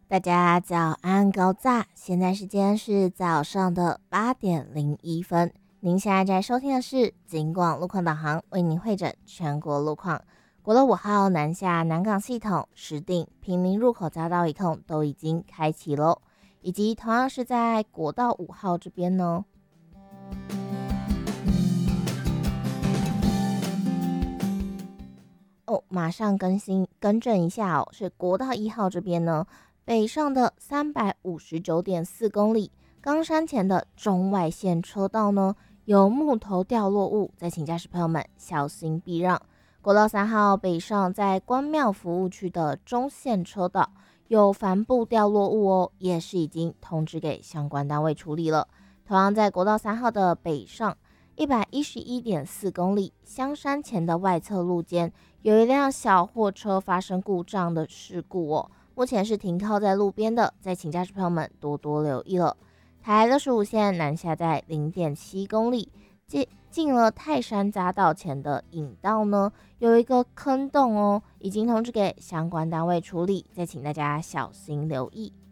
大家早安高炸，现在时间是早上的8:01。您现在在收听的是警广路况导航，为您汇整全国路况。国道5号南下南港系统、石碇、平林入口匝道一控都已经开启喽，以及同样是在国道5号这边呢。马上更正一下是国道1号这边呢，北上的359.4公里，冈山前的中外线车道呢有木头掉落物，再请驾驶朋友们小心避让。国道3号北上在关庙服务区的中线车道有帆布掉落物也是已经通知给相关单位处理了。同样在国道3号的北上111.4公里，香山前的外侧路肩有一辆小货车发生故障的事故目前是停靠在路边的，再请驾驶朋友们多多留意了。台65线南下在0.7公里，进了泰山匝道前的引道呢，有一个坑洞已经通知给相关单位处理，再请大家小心留意。